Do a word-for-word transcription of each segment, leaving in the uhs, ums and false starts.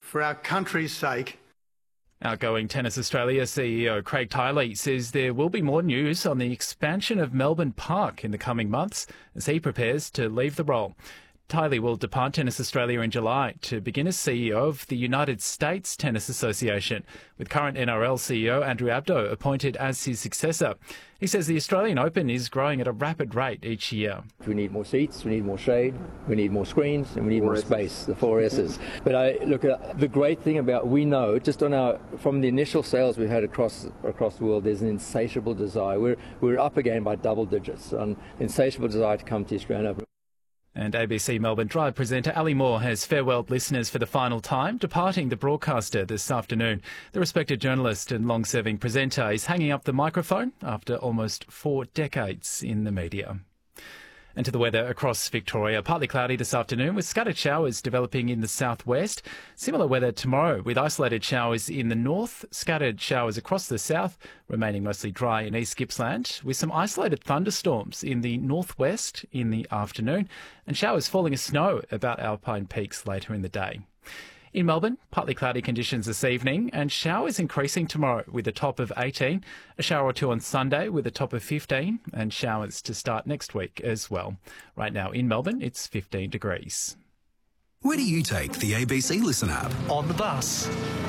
for our country's sake. Outgoing Tennis Australia C E O Craig Tiley says there will be more news on the expansion of Melbourne Park in the coming months as he prepares to leave the role. Tiley will depart Tennis Australia in July to begin as C E O of the United States Tennis Association, with current N R L C E O Andrew Abdo appointed as his successor. He says the Australian Open is growing at a rapid rate each year. We need more seats, we need more shade, we need more screens, and we need more space, the four S's. But I look at the great thing about, we know, just on our, from the initial sales we've had across across the world, there's an insatiable desire. We're, we're up again by double digits, an insatiable desire to come to the Australian Open. And A B C Melbourne Drive presenter Ali Moore has farewelled listeners for the final time, departing the broadcaster this afternoon. The respected journalist and long-serving presenter is hanging up the microphone after almost four decades in the media. And to the weather across Victoria, partly cloudy this afternoon with scattered showers developing in the southwest. Similar weather tomorrow with isolated showers in the north, scattered showers across the south, remaining mostly dry in East Gippsland, with some isolated thunderstorms in the northwest in the afternoon and showers falling as snow about Alpine Peaks later in the day. In Melbourne, partly cloudy conditions this evening and showers increasing tomorrow with a top of eighteen, a shower or two on Sunday with a top of fifteen and showers to start next week as well. Right now in Melbourne, it's fifteen degrees. Where do you take the A B C Listen app? On the bus.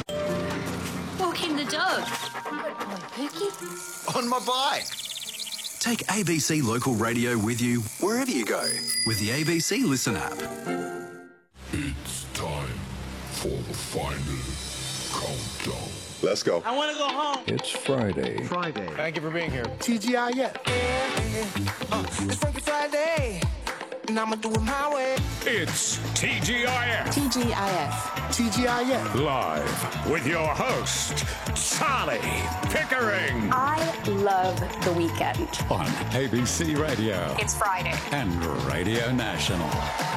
Walking the dog. Good boy, Pookie. On my bike. Take A B C Local Radio with you wherever you go with the A B C Listen app. It's time for the final countdown. Let's go. I want to go home. It's Friday. Friday. Thank you for being here. T G I F. Uh, it's Funky Friday, and I'm going to do it my way. It's T G I F. T G I F. T G I F. Live with your host, Charlie Pickering. I love the weekend. On A B C Radio. It's Friday. And Radio National.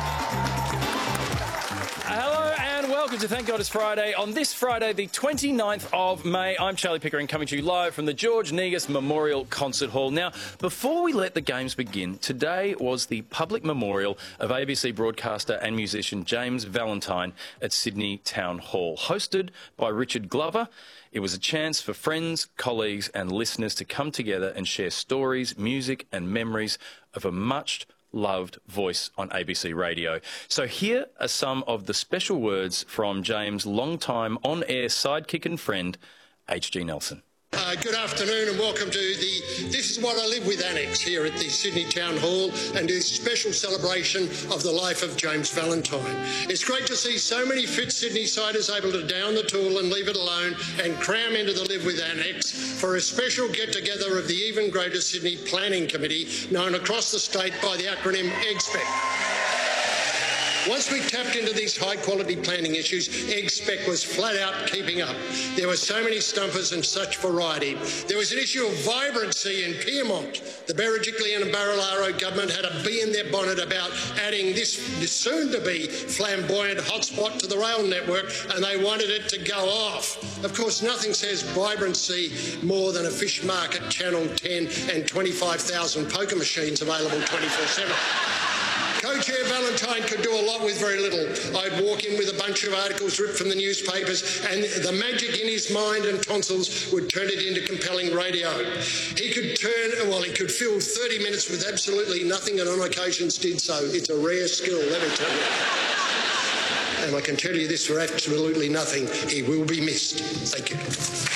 Hello and welcome to Thank God It's Friday. On this Friday, the twenty-ninth of May, I'm Charlie Pickering coming to you live from the George Negus Memorial Concert Hall. Now, before we let the games begin, today was the public memorial of A B C broadcaster and musician James Valentine at Sydney Town Hall, hosted by Richard Glover. It was a chance for friends, colleagues and listeners to come together and share stories, music and memories of a much loved voice on A B C Radio. So here are some of the special words from James' longtime on-air sidekick and friend, H G Nelson. Uh, good afternoon and welcome to the This Is What I Live With Annex here at the Sydney Town Hall and this special celebration of the life of James Valentine. It's great to see so many fit Sydney-siders able to down the tool and leave it alone and cram into the Live With Annex for a special get-together of the even greater Sydney Planning Committee, known across the state by the acronym E G S P E C. Once we tapped into these high-quality planning issues, E G S P E C was flat out keeping up. There were so many stumpers and such variety. There was an issue of vibrancy in Pyrmont. The Berejiklian and Barilaro government had a bee in their bonnet about adding this soon-to-be flamboyant hotspot to the rail network, and they wanted it to go off. Of course, nothing says vibrancy more than a fish market, Channel ten and twenty-five thousand poker machines available twenty-four seven. Co-Chair Valentine could do a lot with very little. I'd walk in with a bunch of articles ripped from the newspapers and the magic in his mind and tonsils would turn it into compelling radio. He could turn, well, he could fill thirty minutes with absolutely nothing and on occasions did so. It's a rare skill, let me tell you. And I can tell you this for absolutely nothing. He will be missed. Thank you.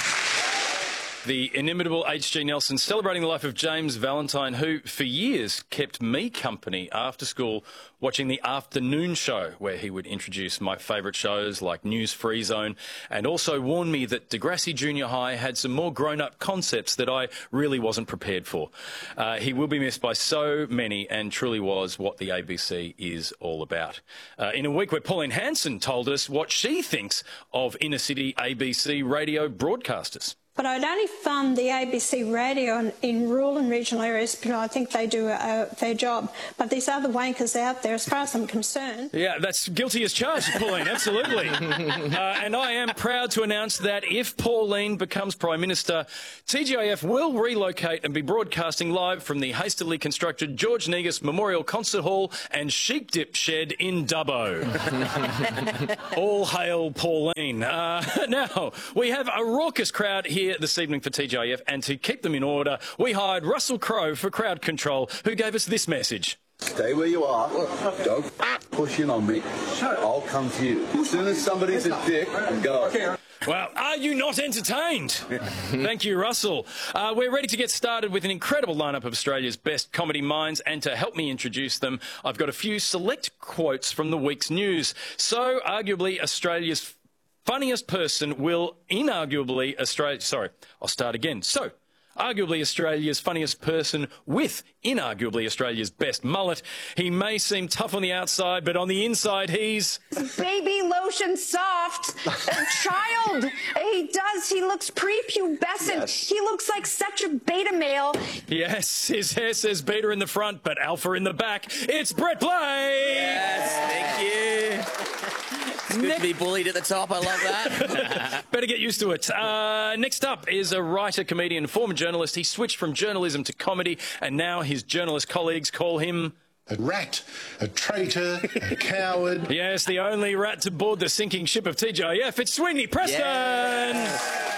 The inimitable H G Nelson celebrating the life of James Valentine, who for years kept me company after school watching the afternoon show where he would introduce my favourite shows like News Free Zone and also warned me that Degrassi Junior High had some more grown-up concepts that I really wasn't prepared for. Uh, he will be missed by so many and truly was what the A B C is all about. Uh, in a week where Pauline Hanson told us what she thinks of inner-city A B C radio broadcasters. But I'd only fund the A B C radio in, in rural and regional areas because I think they do a, a fair job. But these other wankers out there, as far as I'm concerned... Yeah, that's guilty as charged, Pauline, absolutely. uh, and I am proud to announce that if Pauline becomes Prime Minister, T G I F will relocate and be broadcasting live from the hastily constructed George Negus Memorial Concert Hall and Sheep Dip Shed in Dubbo. All hail Pauline. Uh, now, we have a raucous crowd here this evening for T G I F, and to keep them in order, we hired Russell Crowe for crowd control, who gave us this message. Stay where you are. Don't push in on me. I'll come to you. As soon as somebody's a dick, go. Well, are you not entertained? Thank you, Russell. Uh, we're ready to get started with an incredible lineup of Australia's best comedy minds, and to help me introduce them, I've got a few select quotes from the week's news. So, arguably, Australia's funniest person will inarguably Australia... Sorry, I'll start again. So, arguably Australia's funniest person with inarguably Australia's best mullet. He may seem tough on the outside, but on the inside he's... Baby lotion soft. A child. He does. He looks prepubescent. Yes. He looks like such a beta male. Yes, his hair says beta in the front, but alpha in the back. It's Brett Blake! Yes, thank you. It's good to be bullied at the top. I love that. Better get used to it. Uh, next up is a writer, comedian, former journalist. He switched from journalism to comedy, and now his journalist colleagues call him... A rat, a traitor, a coward. Yes, the only rat to board the sinking ship of T G I F. It's Sweeney Preston! Yes.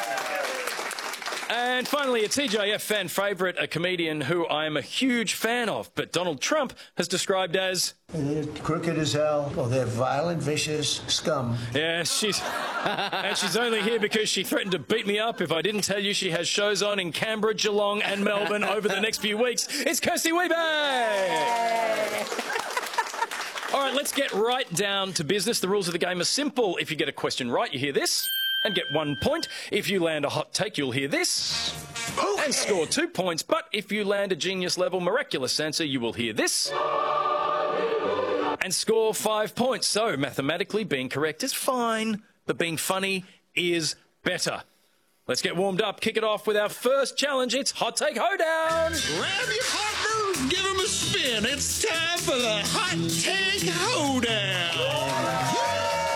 And finally, a T G I F fan favourite, a comedian who I am a huge fan of, but Donald Trump has described as... They're crooked as hell, or they're violent, vicious scum. Yeah, she's... and she's only here because she threatened to beat me up if I didn't tell you she has shows on in Canberra, Geelong and Melbourne over the next few weeks. It's Kirsty Weber! All right, let's get right down to business. The rules of the game are simple. If you get a question right, you hear this and get one point. If you land a hot take, you'll hear this and score two points. But if you land a genius-level miraculous answer, you will hear this and score five points. So, mathematically, being correct is fine, but being funny is better. Let's get warmed up, kick it off with our first challenge. It's Hot Take Hoedown. Grab your partner, give him a spin. It's time for the Hot Take Hoedown.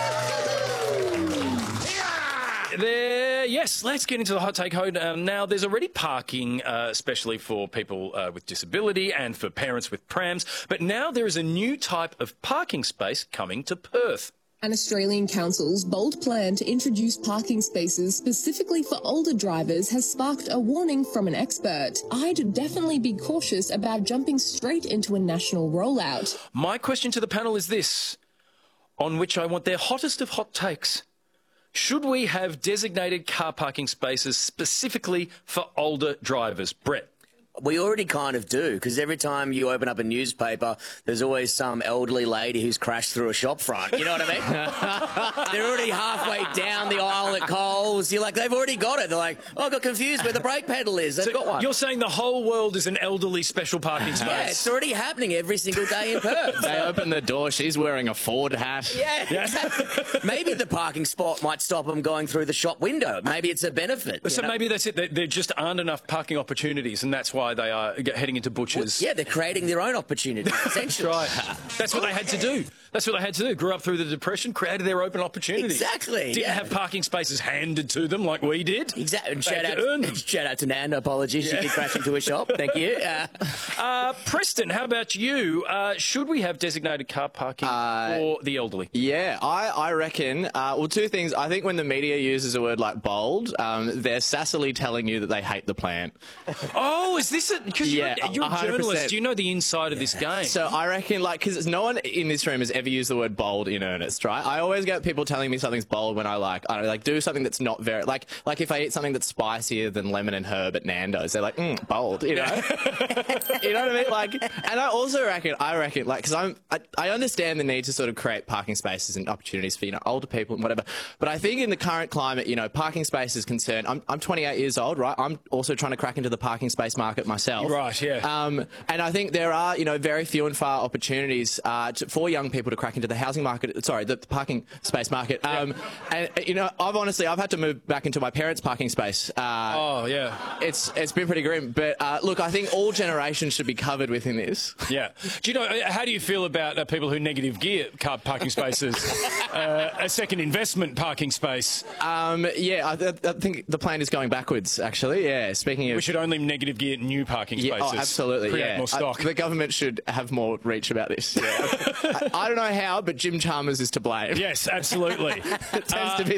There, yes, let's get into the Hot Take Hoedown. Now, there's already parking, uh, especially for people uh, with disability and for parents with prams, but now there is a new type of parking space coming to Perth. An Australian council's bold plan to introduce parking spaces specifically for older drivers has sparked a warning from an expert. I'd definitely be cautious about jumping straight into a national rollout. My question to the panel is this, on which I want their hottest of hot takes. Should we have designated car parking spaces specifically for older drivers? Brett. We already kind of do, because every time you open up a newspaper, there's always some elderly lady who's crashed through a shop front. You know what I mean? They're already halfway down the aisle at Coles. You're like, they've already got it. They're like, oh, I got confused where the brake pedal is. They've so got one. You're saying the whole world is an elderly special parking space? Yeah, it's already happening every single day in Perth. They open the door, she's wearing a Ford hat. Yeah, yeah. Exactly. Maybe the parking spot might stop them going through the shop window. Maybe it's a benefit. So know? maybe that's it. There, there just aren't enough parking opportunities, and that's why they are heading into butchers. Well, yeah, they're creating their own opportunities, essentially. That's right. That's what they had to do. That's what they had to do. Grew up through the Depression, created their open opportunities. Exactly. Didn't yeah. have parking spaces handed to them like we did. Exactly. And shout out, shout out to Nanda. Apologies, yeah. She did crash into a shop. Thank you. Uh, uh, Preston, how about you? Uh, should we have designated car parking uh, for the elderly? Yeah, I, I reckon. Uh, well, two things. I think when the media uses a word like bold, um, they're sassily telling you that they hate the plan. Oh, is this it? Because yeah, you're, you're a journalist. Do you know the inside of this game? So I reckon, like, because no one in this room has ever used the word bold in earnest, right? I always get people telling me something's bold when I, like, I don't know, like, do something that's not very, like, like if I eat something that's spicier than lemon and herb at Nando's, they're like, mm, bold, you know? You know what I mean? Like, and I also reckon, I reckon, like, because I'm, I, I understand the need to sort of create parking spaces and opportunities for, you know, older people and whatever, but I think in the current climate, you know, parking space is concerned. I'm, I'm twenty-eight years old, right? I'm also trying to crack into the parking space market myself. Right, yeah. Um, and I think there are, you know, very few and far opportunities uh, to, for young people to crack into the housing market, sorry, the, the parking space market. Um, yeah. And, you know, I've honestly, I've had to move back into my parents' parking space. Uh, oh yeah, it's it's been pretty grim. But uh, look, I think all generations should be covered within this. Yeah. Do you know? How do you feel about uh, people who negative gear car parking spaces? uh, a second investment parking space. Um, yeah, I, th- I think the plan is going backwards. Actually, yeah. Speaking of, we should only negative gear new parking yeah, spaces. Oh, absolutely. Create yeah. more stock. I, the government should have more reach about this. Yeah. I, I don't know how, but Jim Chalmers is to blame. Yes, absolutely. It tends uh, to be